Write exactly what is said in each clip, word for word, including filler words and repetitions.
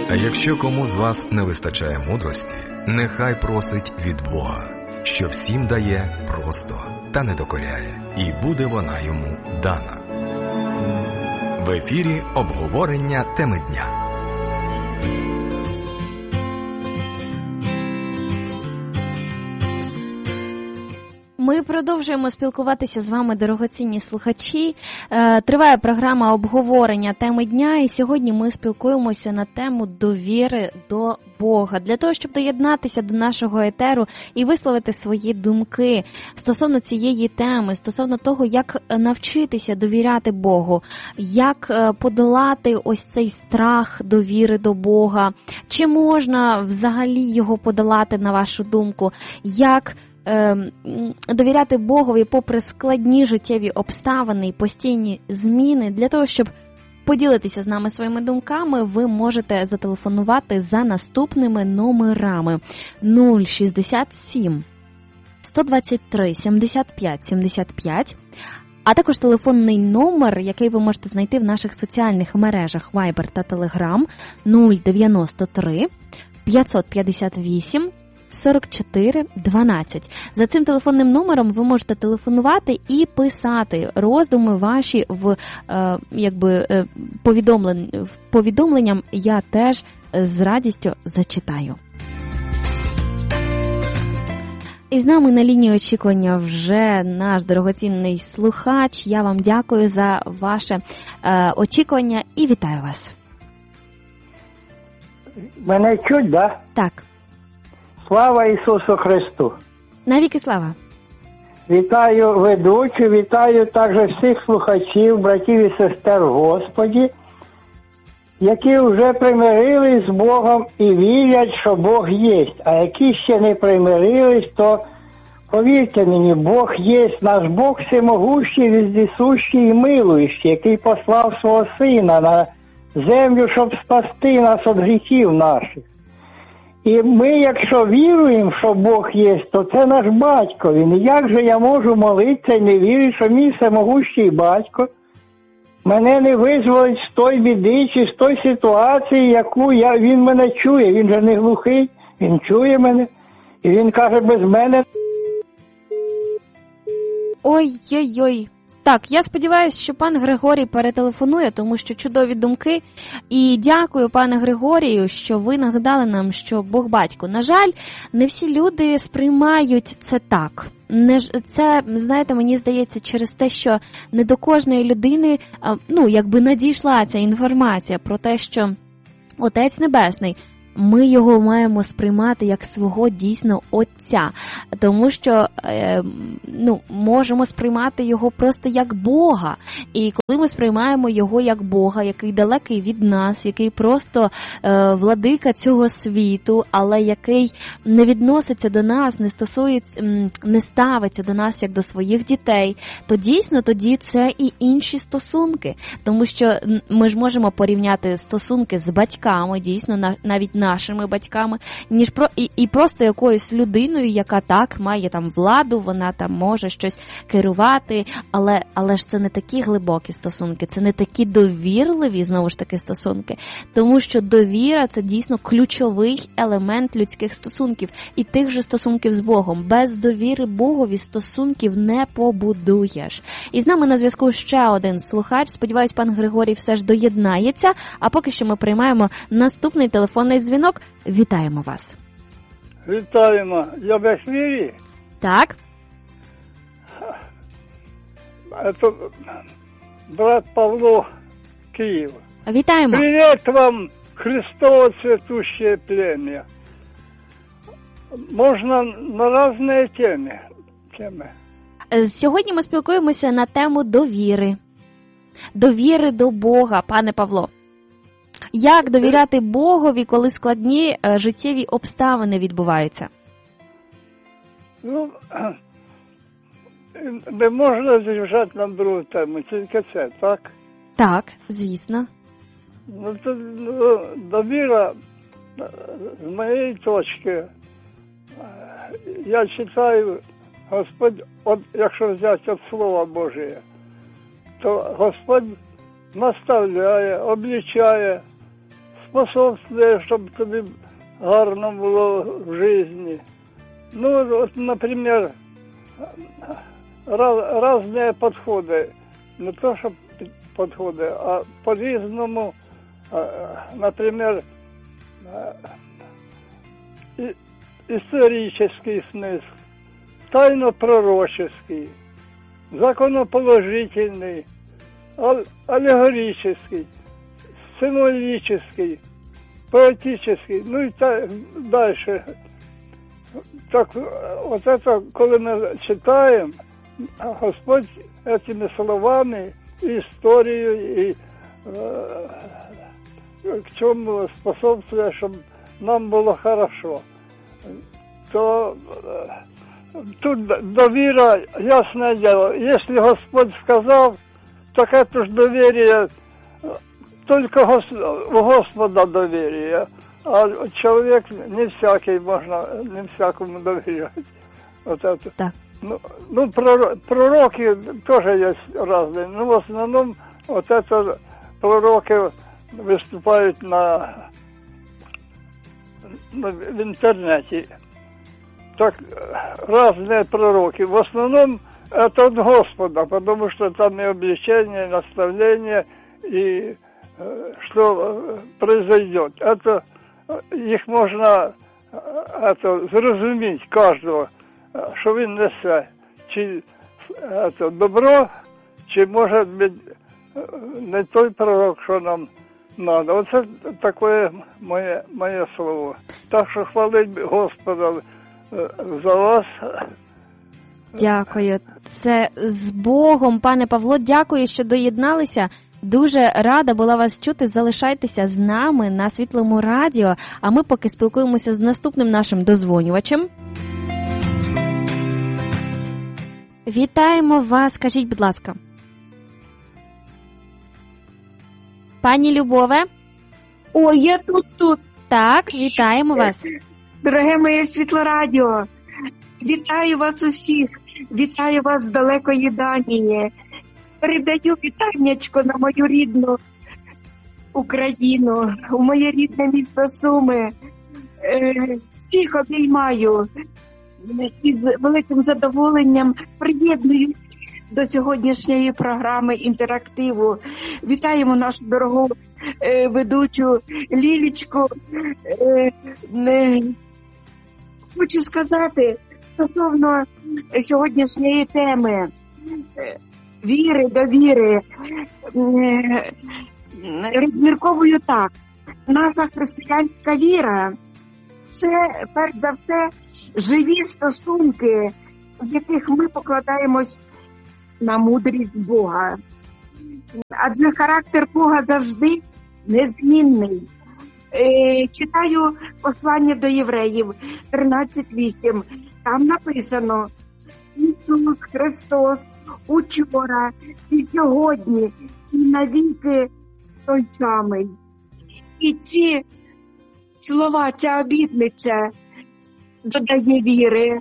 А якщо кому з вас не вистачає мудрості, нехай просить від Бога, що всім дає просто та не докоряє, і буде вона йому дана. В ефірі обговорення теми дня. Ми продовжуємо спілкуватися з вами, дорогоцінні слухачі. Триває програма обговорення теми дня, і сьогодні ми спілкуємося на тему довіри до Бога. Для того, щоб доєднатися до нашого етеру і висловити свої думки стосовно цієї теми, стосовно того, як навчитися довіряти Богу, як подолати ось цей страх довіри до Бога, чи можна взагалі його подолати, на вашу думку, як довіряти Богові попри складні життєві обставини і постійні зміни. Для того, щоб поділитися з нами своїми думками, ви можете зателефонувати за наступними номерами: нуль шістдесят сім сто двадцять три сімдесят п'ять сімдесят п'ять, а також телефонний номер, який ви можете знайти в наших соціальних мережах Viber та Telegram, нуль дев'яносто три п'ятсот п'ятдесят вісім сорок чотири дванадцять. За цим телефонним номером ви можете телефонувати і писати роздуми ваші в е, якби е, повідомлен, повідомленням. Я теж з радістю зачитаю. І з нами на лінії очікування вже наш дорогоцінний слухач. Я вам дякую за ваше е, очікування і вітаю вас. Мене чуть, да? Так. Слава Ісусу Христу! Навіки слава! Вітаю ведучу, вітаю також всіх слухачів, братів і сестер в Господі, які вже примирились з Богом і вірять, що Бог є. А які ще не примирились, то повірте мені, Бог є, наш Бог всемогущий, вездесущий і милуючий, який послав свого Сина на землю, щоб спасти нас від гріхів наших. І ми, якщо віруємо, що Бог є, то це наш батько. Він, як же я можу молитися і не вірити, що мій всемогущий батько мене не визволить з той біди чи з той ситуації, яку я, він мене чує. Він же не глухий, він чує мене. І він каже, без мене... Ой-ой-ой. Так, я сподіваюся, що пан Григорій перетелефонує, тому що чудові думки. І дякую, пане Григорію, що ви нагадали нам, що Бог батько. На жаль, не всі люди сприймають це так. Не, це, знаєте, мені здається, через те, що не до кожної людини, ну, якби надійшла ця інформація про те, що Отець Небесний, ми його маємо сприймати як свого дійсно Отця, тому що е, ну, можемо сприймати його просто як Бога. І коли ми сприймаємо його як Бога, який далекий від нас, який просто е, владика цього світу, але який не відноситься до нас, не стосується, не ставиться до нас як до своїх дітей, то дійсно тоді це і інші стосунки. Тому що ми ж можемо порівняти стосунки з батьками, дійсно, навіть нашими батьками, ніж про і, і просто якоюсь людиною, яка так має там владу, вона там може щось керувати, але але ж це не такі глибокі стосунки, це не такі довірливі, знову ж таки, стосунки, тому що довіра – це дійсно ключовий елемент людських стосунків і тих же стосунків з Богом. Без довіри Богові стосунків не побудуєш. І з нами на зв'язку ще один слухач. Сподіваюсь, пан Григорій все ж доєднається, а поки що ми приймаємо наступний телефонний дзвінок. Вітаємо вас. Вітаємо. Я в ефірі? Так. Це брат Павло, Київ. Вітаємо. Привіт вам, Христово цветущее племя. Можна на різні теми. теми. Сьогодні ми спілкуємося на тему довіри. Довіри до Бога, пане Павло. Як довіряти Богові, коли складні е, життєві обставини відбуваються? Ну, не можна з'їжджати на другу тему, тільки це, так? Так, звісно. Ну, то, ну, довіра, з моєї точки, я читаю, Господь, от, якщо взяти від Слова Божие, то Господь наставляє, обличає, способствує, щоб тобі гарно було в житті. Ну, от, наприклад, раз, різні підходи. Не то, що підходи, а по-різному, наприклад, исторический смысл, тайно-пророческий, законоположительный, аллегорический, символический, поэтический, ну и так дальше. Так вот это, когда мы читаем, Господь этими словами и историей, и э, к чему способствует, чтобы нам было хорошо, то э, тут довера, ясное дело, если Господь сказал, так это ж доверие, только Гос, у Господа доверие, а человек не всякий можно, не всякому доверять. Вот это. Так. Ну, ну пророки тоже есть разные, но в основном вот это пророки выступают на, на в интернете. Так разные пророки. В основном это от Господа, потому что там и обличение, и наставление, и э, что произойдет. Это их можно это, зрозуміти кожного, що він несе. Чи це добро, чи може бути не той пророк, що нам треба. Оце таке моє, моє слово. Так що хвалить Господа за вас. Дякую. Це з Богом, пане Павло, дякую, що доєдналися. Дуже рада була вас чути. Залишайтеся з нами на Світлому радіо, а ми поки спілкуємося з наступним нашим дозвонювачем. Вітаємо вас, скажіть, будь ласка. Пані Любове? О, я тут, тут. Так, вітаємо вас. Дороге моє Світлорадіо, вітаю вас усіх, вітаю вас з далекої Данії. Передаю вітаннячко на мою рідну Україну, у моє рідне місто Суми. Всіх обіймаю і з великим задоволенням приєднуюсь до сьогоднішньої програми інтерактиву. Вітаємо нашу дорогу е, ведучу Лілічку. Е, е, хочу сказати стосовно сьогоднішньої теми е, віри, довіри. Е, розмірковую так. Наша християнська віра – це, перш за все, живі стосунки, в яких ми покладаємось на мудрість Бога. Адже характер Бога завжди незмінний. Е, читаю послання до євреїв тринадцять вісім. Там написано: Ісус Христос учора і сьогодні і навіки той самий. І ці слова, ця обітниця додає віри.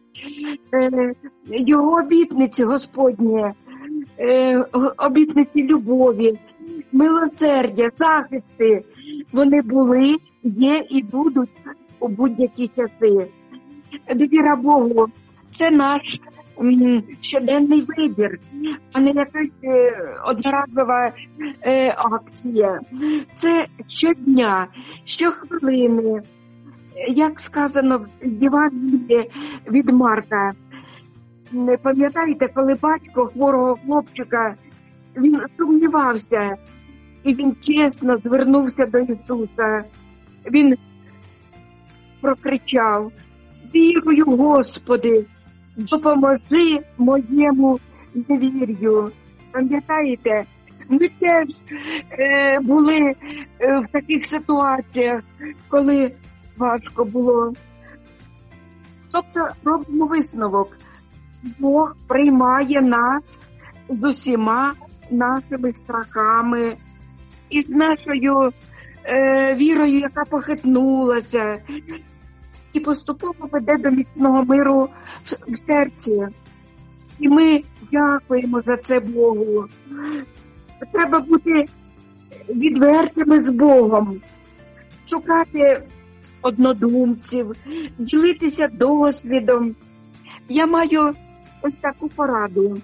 Його обітниці Господні, обітниці любові, милосердя, захисти, вони були, є і будуть у будь-які часи. Довіра Богу – це наш м, щоденний вибір, а не якась е, одноразова е, акція. Це щодня, щохвилини. Як сказано в Євангелії від Марка, пам'ятаєте, коли батько хворого хлопчика, він сумнівався, і він чесно звернувся до Ісуса. Він прокричав: «Вірую, Господи, допоможи моєму невір'ю». Пам'ятаєте, ми теж е, були е, в таких ситуаціях, коли важко було. Тобто робимо висновок. Бог приймає нас з усіма нашими страхами і з нашою е, вірою, яка похитнулася, і поступово веде до міцного миру в, в серці. І ми дякуємо за це Богу. Треба бути відвертими з Богом. шукати однодумців, ділитися досвідом. Я маю ось таку пораду.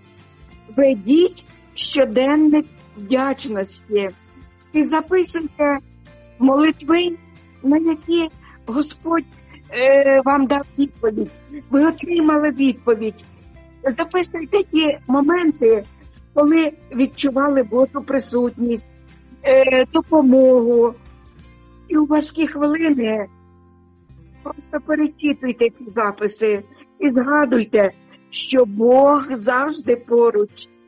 Ведіть щоденник вдячності і записуйте молитви, на які Господь е, вам дав відповідь. Ви отримали відповідь. Записуйте ті моменти, коли відчували Божу присутність, е, допомогу. І у важкі хвилини просто перечитуйте ці записи і згадуйте, що Бог завжди поруч.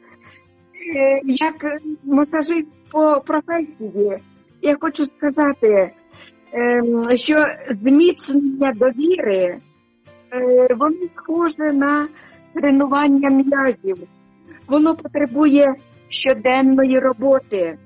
Е, як масажист по професії, я хочу сказати, е, що зміцнення довіри, е, воно схоже на тренування м'язів. Воно потребує щоденної роботи,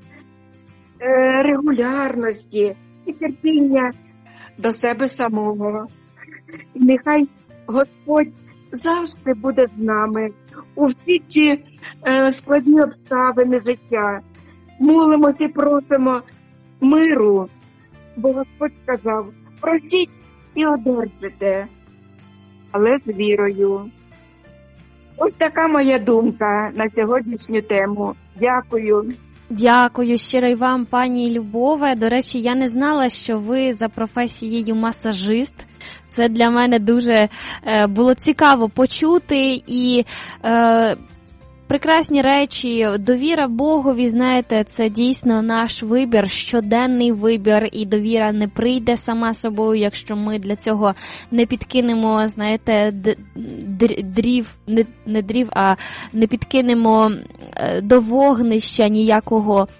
е, регулярності і терпіння до себе самого. І нехай Господь завжди буде з нами у всі ці е, складні обставини життя. Молимося і просимо миру, бо Господь сказав: просіть і одержите, але з вірою. Ось така моя думка на сьогоднішню тему. Дякую. Дякую щиро й вам, пані Любове. До речі, я не знала, що ви за професією масажист. Це для мене дуже е, було цікаво почути. І е, прекрасні речі, довіра Богові, знаєте, це дійсно наш вибір, щоденний вибір, і довіра не прийде сама собою, якщо ми для цього не підкинемо, знаєте, дрів, не, не дрів, а не підкинемо до вогнища ніякого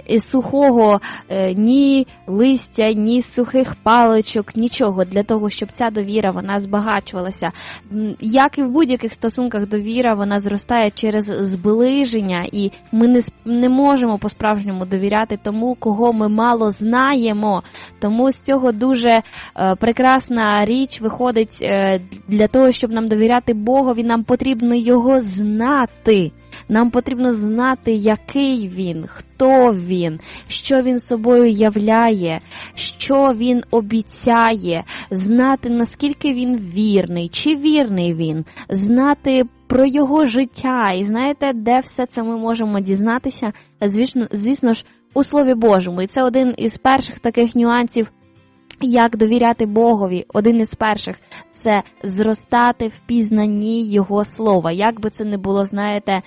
сухого ні листя, ні сухих паличок, нічого, для того, щоб ця довіра, вона збагачувалася. Як і в будь-яких стосунках довіра, вона зростає через зближення, і ми не, не можемо по-справжньому довіряти тому, кого ми мало знаємо. Тому з цього дуже е, прекрасна річ виходить, е, для того, щоб нам довіряти Богові, нам потрібно його знати. Нам потрібно знати, який він, хто він, що він собою являє, що він обіцяє, знати, наскільки він вірний, чи вірний він, знати про його життя. І знаєте, де все це ми можемо дізнатися? Звісно, звісно ж, у Слові Божому. І це один із перших таких нюансів, як довіряти Богові. Один із перших – це зростати в пізнанні Його Слова. Як би це не було, знаєте,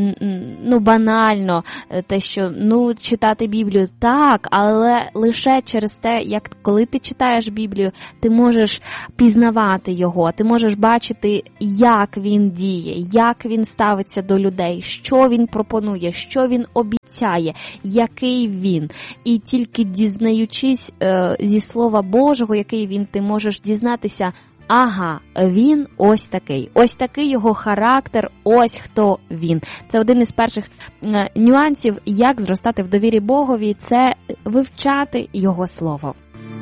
ну, банально, те, що, ну, читати Біблію, так, але лише через те, як коли ти читаєш Біблію, ти можеш пізнавати його, ти можеш бачити, як він діє, як він ставиться до людей, що він пропонує, що він обіцяє, який він. І тільки дізнаючись е, зі Слова Божого, який він, ти можеш дізнатися, ага, він ось такий, ось такий його характер, ось хто він. Це один із перших е, нюансів, як зростати в довірі Богові, це вивчати його слово.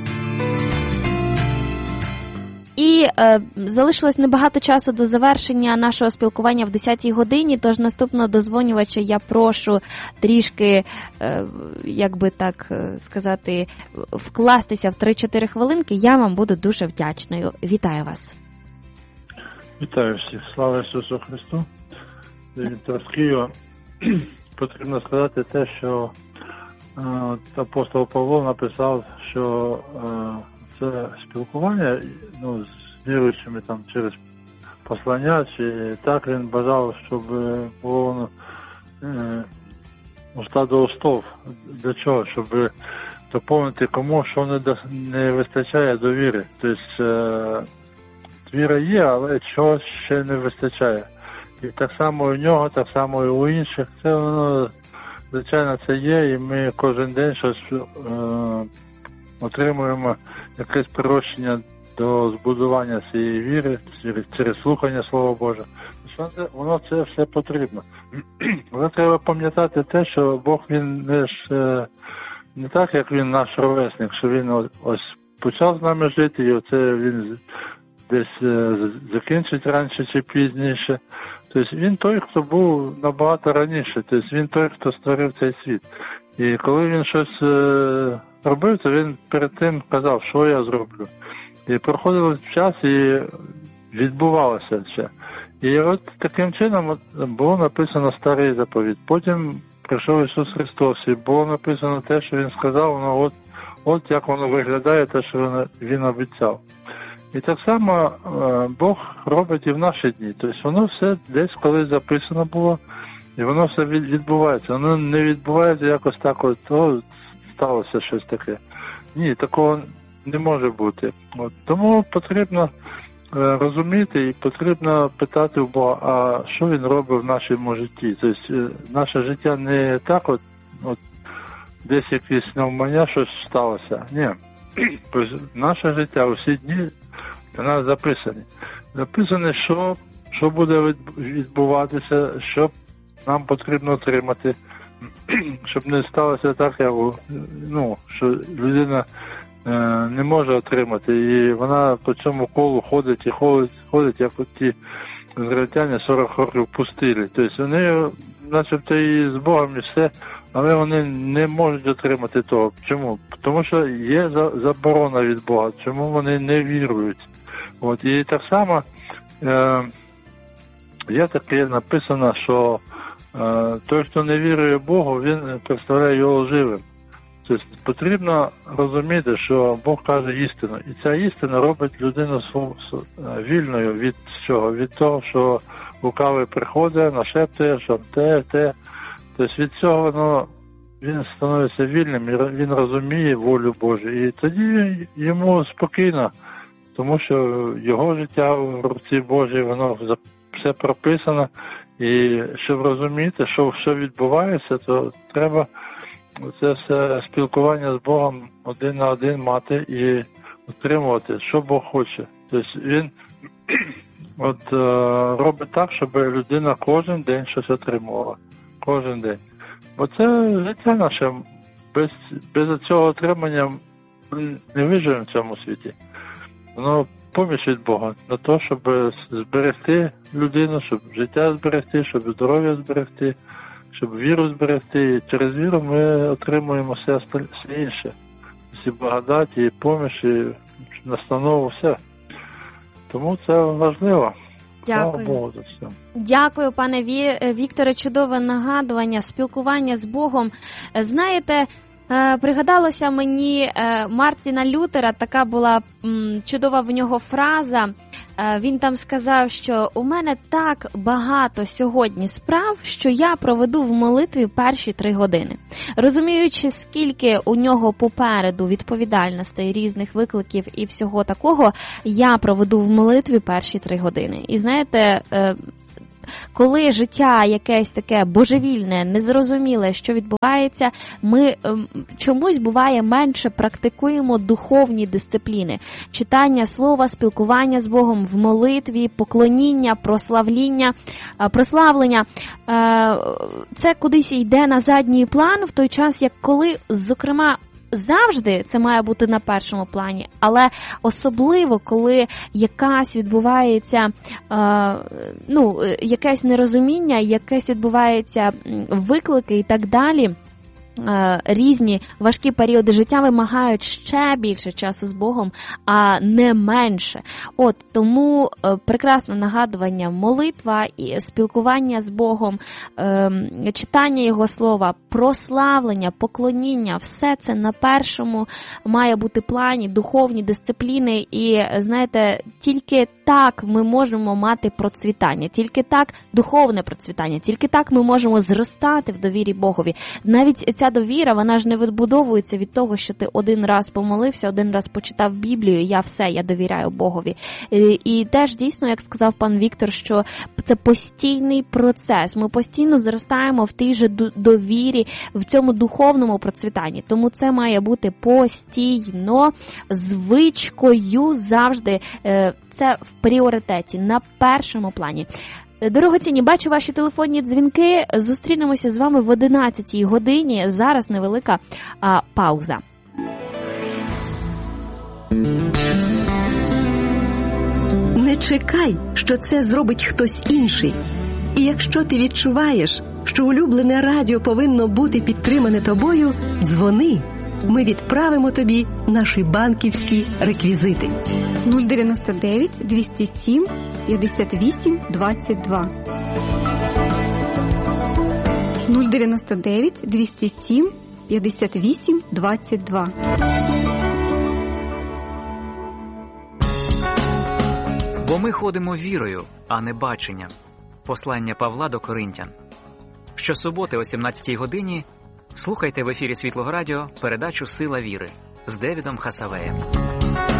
І е, залишилось небагато часу до завершення нашого спілкування в десятій годині, тож наступного дозвонювача я прошу трішки, е, як би так сказати, вкластися в три-чотири хвилинки, я вам буду дуже вдячною. Вітаю вас. Вітаю всіх. Слава Ісусу Христу. Віктор з Києва. Потрібно сказати те, що е, апостол Павло написав, що е, це спілкування, ну, з віруючими там через послання, чи так він бажав, щоб було воно е, уста до устов. Для чого? Щоб доповнити кому, що не, до, не вистачає довіри. Тобто е, віра є, але чогось ще не вистачає. І так само у нього, так само і у інших. Це воно, звичайно, це є, і ми кожен день щось е, отримуємо якесь прирощення до збудування цієї віри, через, через слухання Слова Божого. Воно це все потрібно. Але треба пам'ятати те, що Бог, він не ж не так, як він наш ровесник, що він ось почав з нами жити, і оце він десь закінчить раніше чи пізніше. Тобто він той, хто був набагато раніше, тобто він той, хто створив цей світ. І коли він щось робив, то він перед тим казав, що я зроблю. І проходив час, і відбувалося це. І от таким чином було написано старий заповіт. Потім прийшов Ісус Христос, і було написано те, що Він сказав, ну от, от як воно виглядає, те, що Він обіцяв. І так само Бог робить і в наші дні. Тобто воно все десь колись записано було, і воно все відбувається. Воно не відбувається якось так, от, о, сталося щось таке. Ні, такого не може бути. От, тому потрібно розуміти і потрібно питати у Бога, а що Він робить в нашому житті. Тобто наше життя не так от, от десь якесь навмання щось сталося. Ні. Тобто наше життя, усі дні у нас записані. Записані, що, що буде відбуватися, що нам потрібно отримати, щоб не сталося так, як, ну, що людина не може отримати, і вона по цьому колу ходить і ходить, ходить як от ті ізраїльтяни сорок років в пустелі. Тобто вони, начебто, і з Богом, і все, але вони не можуть отримати того. Чому? Тому що є заборона від Бога, чому вони не вірують. От, і так само е, є таке написано, що е, той, хто не вірує Богу, він представляє його лживим. Тобто потрібно розуміти, що Бог каже істину. І ця істина робить людину вільною від чого? Від того, що лукавий приходить, нашептує, що те, те. Тобто від цього ну, він становиться вільним, він розуміє волю Божу. І тоді йому спокійно, тому що його життя в руці Божій, воно все прописано. І щоб розуміти, що, що відбувається, то треба це все спілкування з Богом один на один мати і отримувати, що Бог хоче. Тобто він от, е, робить так, щоб людина кожен день щось отримувала. Кожен день. Бо це життя наше. Без, без цього отримання ми не виживемо в цьому світі. Воно поміч від Бога на те, щоб зберегти людину, щоб життя зберегти, щоб здоров'я зберегти, щоб віру зберегти. І через віру ми отримуємо все, все інше. Всі благодаті, і поміч, і настанову, все. Тому це важливо. Дякую. Слава Богу за все. Дякую, пане Вікторе, чудове нагадування, спілкування з Богом. Знаєте, пригадалося мені Мартіна Лютера, така була чудова в нього фраза. Він там сказав, що у мене так багато сьогодні справ, що я проведу в молитві перші три години. Розуміючи, скільки у нього попереду відповідальностей, різних викликів і всього такого, я проведу в молитві перші три години. І знаєте, коли життя якесь таке божевільне, незрозуміле, що відбувається, ми чомусь, буває, менше практикуємо духовні дисципліни. Читання слова, спілкування з Богом в молитві, поклоніння, прославління, прославлення. Це кудись йде на задній план, в той час, як коли, зокрема, завжди це має бути на першому плані, але особливо, коли якась відбувається, е, ну, якесь нерозуміння, якесь відбувається виклики і так далі, е, різні важкі періоди життя вимагають ще більше часу з Богом, а не менше. От, тому е, прекрасне нагадування, молитва і спілкування з Богом, е, читання Його слова, прославлення, поклоніння, все це на першому має бути плані, духовні дисципліни, і, знаєте, тільки так ми можемо мати процвітання, тільки так духовне процвітання, тільки так ми можемо зростати в довірі Богові. Навіть ця довіра, вона ж не відбудовується від того, що ти один раз помолився, один раз почитав Біблію, я все, я довіряю Богові. І, і теж дійсно, як сказав пан Віктор, що це постійний процес. Ми постійно зростаємо в тій же довірі, в цьому духовному процвітанні. Тому це має бути постійно, звичкою завжди. Це в пріоритеті, на першому плані. Дорогоцінні, бачу ваші телефонні дзвінки. Зустрінемося з вами в одинадцятій годині. Зараз невелика а, пауза. Не чекай, що це зробить хтось інший. І якщо ти відчуваєш, що улюблене радіо повинно бути підтримане тобою, дзвони ми відправимо тобі наші банківські реквізити. нуль дев'яносто дев'ять двісті сім п'ятдесят вісім двадцять два. нуль дев'яносто дев'ять двісті сім п'ятдесят вісім двадцять два. Бо ми ходимо вірою, а не баченням. Послання Павла до Коринтян. Щосуботи о сімнадцятій годині слухайте в ефірі Світлого Радіо передачу «Сила віри» з Девідом Хасавеєм.